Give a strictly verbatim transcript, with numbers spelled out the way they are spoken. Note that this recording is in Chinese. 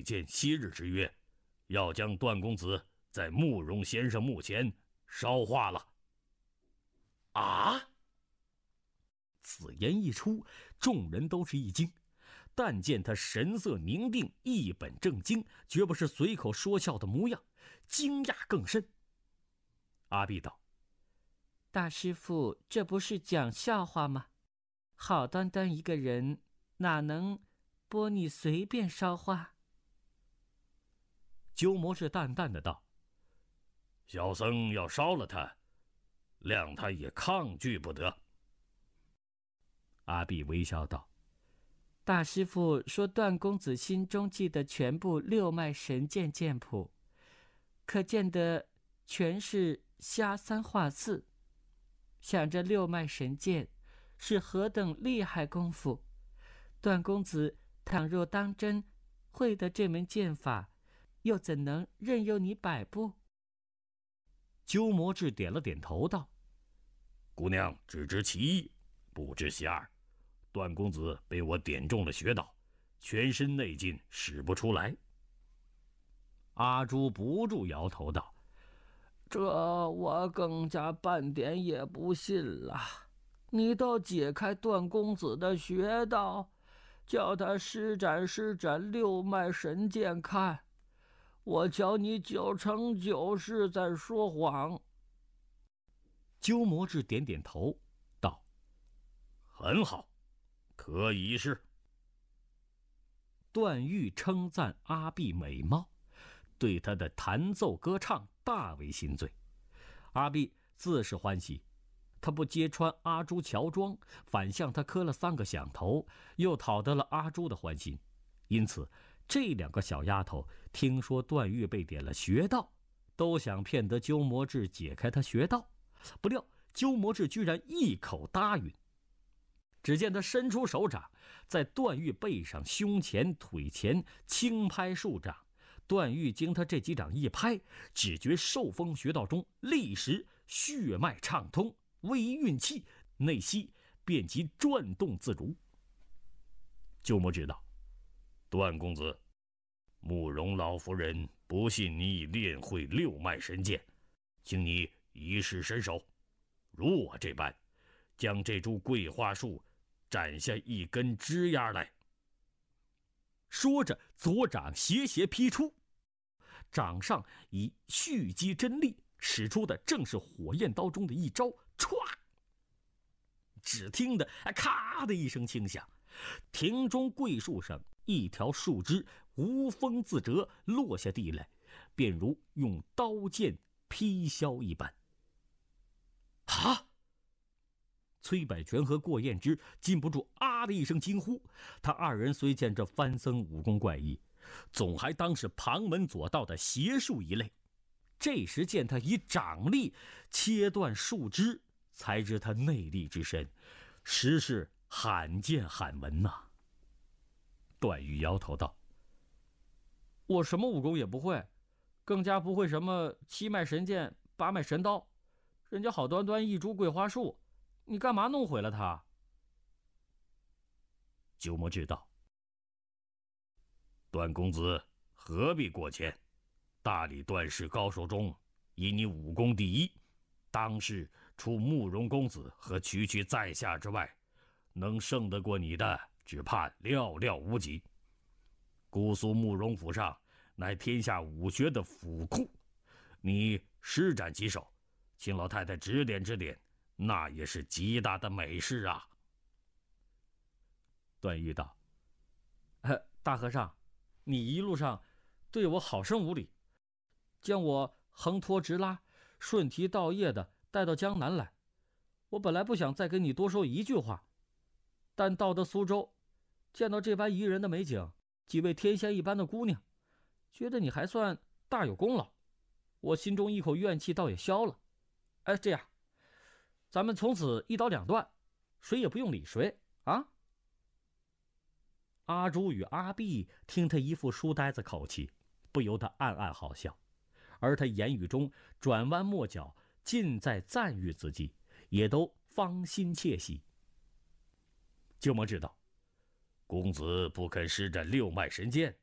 见昔日之约，要将段公子在慕容先生墓前烧化了。 啊！此言一出，众人都是一惊，但见他神色凝定，一本正经，绝不是随口说笑的模样，惊讶更深。阿碧道： 大师父，这不是讲笑话吗？好端端一个人，哪能拨你随便烧化？ 鸠摩智淡淡的道： 小僧要烧了他，谅他也抗拒不得。 阿碧微笑道： 大师父说段公子心中记得全部六脉神剑剑谱，可见得全是瞎三画四。想着六脉神剑是何等厉害功夫，段公子倘若当真会得这门剑法，又怎能任由你摆布？ 鸠摩智点了点头道： 姑娘只知其一，不知其二。段公子被我点中了穴道，全身内劲使不出来。 阿朱不住摇头道： 这我更加半点也不信了。你倒解开段公子的穴道，叫他施展施展六脉神剑看，我瞧你九成九是在说谎。 鸠摩智点点头道： 很好，可以一试。 段誉称赞阿碧美貌，对她的弹奏歌唱大为心醉。阿碧自是欢喜，他不揭穿阿朱乔装，反向他磕了三个响头，又讨得了阿朱的欢心。因此这两个小丫头听说段誉被点了穴道，都想骗得鸠摩智解开他穴道，不料鸠摩智居然一口答应。只见他伸出手掌，在段誉背上、胸前、腿前轻拍数掌。段誉经他这几掌一拍，只觉受风穴道中立时血脉畅通，微运气，内息便即转动自如。鸠摩智道： 段公子，慕容老夫人不信你已练会六脉神剑，请你一试身手，如我这般，将这株桂花树斩下一根枝丫来。 说着，左掌斜斜劈出，掌上以蓄积真力，使出的正是火焰刀中的一招歘。只听得咔的一声轻响，庭中桂树上一条树枝无风自折，落下地来，便如用刀剑劈削一般。啊！崔百全和过彦之禁不住啊的一声惊呼。他二人虽见这番僧武功怪异，总还当是旁门左道的邪术一类，这时见他以掌力切断树枝，才知他内力之深，实是罕见罕闻呐、啊。段誉摇头道： 我什么武功也不会，更加不会什么七脉神剑、八脉神刀，人家好端端一株桂花树，你干嘛弄毁了它？ 鸠摩智道：段公子何必过谦？大理段氏高手中，以你武功第一，当世除慕容公子和区区在下之外，能胜得过你的，只怕寥寥无几。姑苏慕容府上乃天下武学的府库，你施展几手，请老太太指点指点，那也是极大的美事啊。 段誉道： 呃，大和尚，你一路上对我好生无礼，将我横拖直拉、顺提倒叶的带到江南来。我本来不想再跟你多说一句话，但到得苏州，见到这般宜人的美景，几位天仙一般的姑娘，觉得你还算大有功劳，我心中一口怨气倒也消了。哎，这样，咱们从此一刀两断，谁也不用理谁啊！ 阿朱与阿碧听他一副书呆子口气，不由得暗暗好笑，而他言语中转弯抹角，尽在赞誉之际，也都芳心窃喜。 鸠摩智道：公子不肯施展六脉神剑，